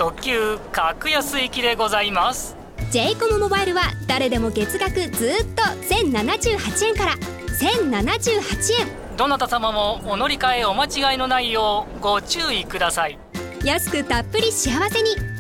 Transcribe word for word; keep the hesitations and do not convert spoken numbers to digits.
特急格安行きでございます。 ジェイコム モバイルは誰でも月額ずっとせんななじゅうはちえんからせんななじゅうはちえん。 どなた様もお乗り換えお間違いのないようご注意ください。 安くたっぷり幸せに